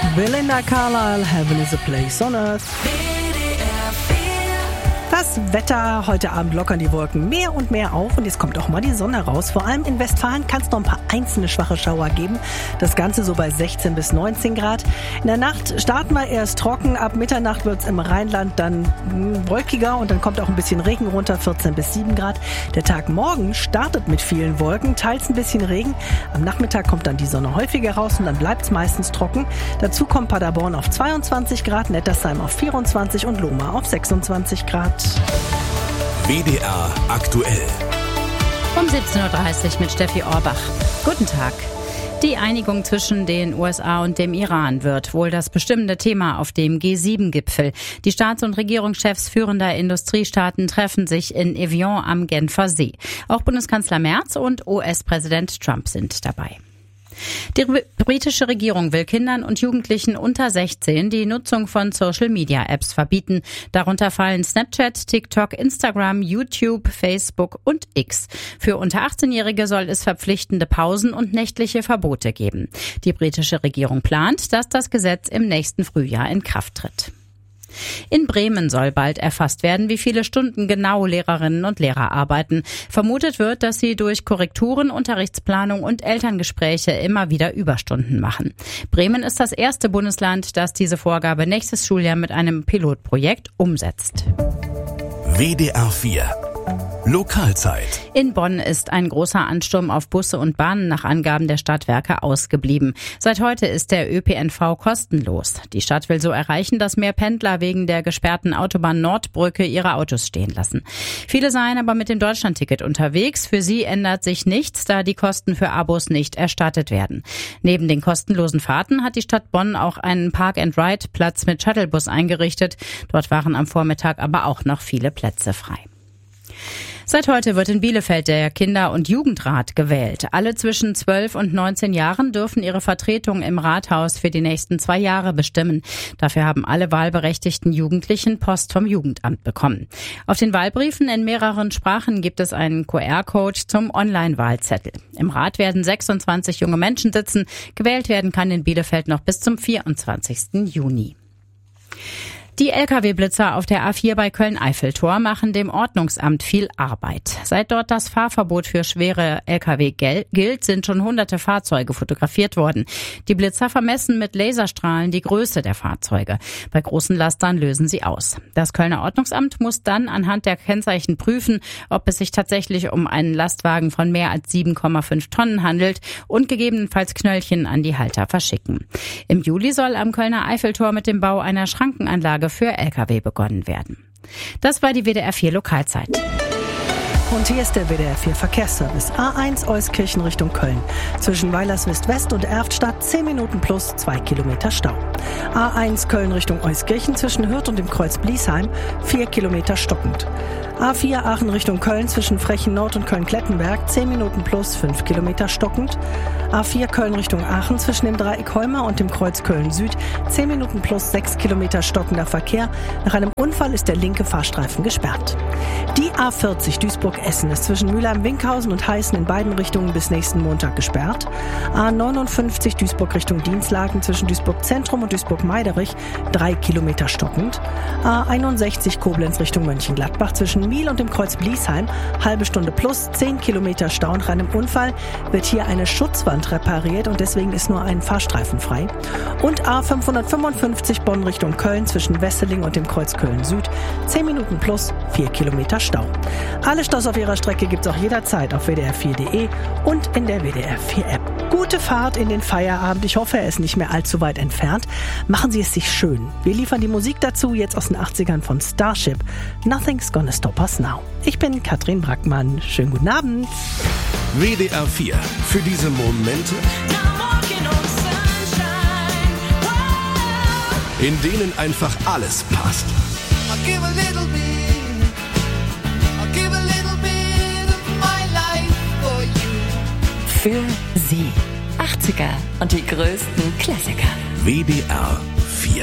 Belinda Carlisle, Heaven is a Place on Earth. Das Wetter, heute Abend lockern die Wolken mehr und mehr auf und jetzt kommt auch mal die Sonne raus. Vor allem in Westfalen kann es noch ein paar einzelne schwache Schauer geben. Das Ganze so bei 16 bis 19 Grad. In der Nacht starten wir erst trocken. Ab Mitternacht wird es im Rheinland dann wolkiger und dann kommt auch ein bisschen Regen runter, 14 bis 7 Grad. Der Tag morgen startet mit vielen Wolken, teils ein bisschen Regen. Am Nachmittag kommt dann die Sonne häufiger raus und dann bleibt es meistens trocken. Dazu kommt Paderborn auf 22 Grad, Nettersheim auf 24 und Lohmar auf 26 Grad. WDR aktuell. Um 17.30 Uhr mit Steffi Orbach. Guten Tag. Die Einigung zwischen den USA und dem Iran wird wohl das bestimmende Thema auf dem G7-Gipfel. Die Staats- und Regierungschefs führender Industriestaaten treffen sich in Evian am Genfer See. Auch Bundeskanzler Merz und US-Präsident Trump sind dabei. Die britische Regierung will Kindern und Jugendlichen unter 16 die Nutzung von Social-Media-Apps verbieten. Darunter fallen Snapchat, TikTok, Instagram, YouTube, Facebook und X. Für unter 18-Jährige soll es verpflichtende Pausen und nächtliche Verbote geben. Die britische Regierung plant, dass das Gesetz im nächsten Frühjahr in Kraft tritt. In Bremen soll bald erfasst werden, wie viele Stunden genau Lehrerinnen und Lehrer arbeiten. Vermutet wird, dass sie durch Korrekturen, Unterrichtsplanung und Elterngespräche immer wieder Überstunden machen. Bremen ist das erste Bundesland, das diese Vorgabe nächstes Schuljahr mit einem Pilotprojekt umsetzt. WDR 4 Lokalzeit. In Bonn ist ein großer Ansturm auf Busse und Bahnen nach Angaben der Stadtwerke ausgeblieben. Seit heute ist der ÖPNV kostenlos. Die Stadt will so erreichen, dass mehr Pendler wegen der gesperrten Autobahn Nordbrücke ihre Autos stehen lassen. Viele seien aber mit dem Deutschlandticket unterwegs. Für sie ändert sich nichts, da die Kosten für Abos nicht erstattet werden. Neben den kostenlosen Fahrten hat die Stadt Bonn auch einen Park-and-Ride-Platz mit Shuttlebus eingerichtet. Dort waren am Vormittag aber auch noch viele Plätze frei. Seit heute wird in Bielefeld der Kinder- und Jugendrat gewählt. Alle zwischen 12 und 19 Jahren dürfen ihre Vertretung im Rathaus für die nächsten 2 Jahre bestimmen. Dafür haben alle wahlberechtigten Jugendlichen Post vom Jugendamt bekommen. Auf den Wahlbriefen in mehreren Sprachen gibt es einen QR-Code zum Online-Wahlzettel. Im Rat werden 26 junge Menschen sitzen. Gewählt werden kann in Bielefeld noch bis zum 24. Juni. Die Lkw-Blitzer auf der A4 bei Köln-Eiffeltor machen dem Ordnungsamt viel Arbeit. Seit dort das Fahrverbot für schwere Lkw gilt, sind schon hunderte Fahrzeuge fotografiert worden. Die Blitzer vermessen mit Laserstrahlen die Größe der Fahrzeuge. Bei großen Lastern lösen sie aus. Das Kölner Ordnungsamt muss dann anhand der Kennzeichen prüfen, ob es sich tatsächlich um einen Lastwagen von mehr als 7,5 Tonnen handelt und gegebenenfalls Knöllchen an die Halter verschicken. Im Juli soll am Kölner Eiffeltor mit dem Bau einer Schrankenanlage für Lkw begonnen werden. Das war die WDR 4 Lokalzeit. Und hier ist der WDR 4 Verkehrsservice. A1 Euskirchen Richtung Köln. Zwischen Weilerswist West und Erftstadt 10 Minuten plus 2 Kilometer Stau. A1 Köln Richtung Euskirchen zwischen Hürth und dem Kreuz Bliesheim 4 Kilometer stockend. A4 Aachen Richtung Köln zwischen Frechen Nord und Köln-Klettenberg 10 Minuten plus 5 Kilometer stockend. A4 Köln Richtung Aachen zwischen dem Dreieck Heuma und dem Kreuz Köln Süd 10 Minuten plus 6 Kilometer stockender Verkehr. Nach einem Unfall ist der linke Fahrstreifen gesperrt. Die A40 Duisburg-Essen ist zwischen Mülheim-Winkhausen und Heißen in beiden Richtungen bis nächsten Montag gesperrt. A59 Duisburg Richtung Dienstlaken zwischen Duisburg-Zentrum und Duisburg-Meiderich 3 Kilometer stockend. A61 Koblenz Richtung Mönchengladbach zwischen Miel und dem Kreuz Bliesheim halbe Stunde plus 10 Kilometer Stau. Nach einem Unfall wird hier eine Schutzwand repariert und deswegen ist nur ein Fahrstreifen frei. Und A555 Bonn Richtung Köln zwischen Wesseling und dem Kreuz Köln Süd 10 Minuten plus 4 Kilometer Stau. Alle Staus auf ihrer Strecke gibt's auch jederzeit auf wdr4.de und in der WDR 4 App. Gute Fahrt in den Feierabend. Ich hoffe, er ist nicht mehr allzu weit entfernt. Machen Sie es sich schön. Wir liefern die Musik dazu, jetzt aus den 80ern von Starship. Nothing's gonna stop us now. Ich bin Katrin Brackmann. Schönen guten Abend. WDR 4. Für diese Momente, in denen einfach alles passt. Für Sie. 80er und die größten Klassiker. WDR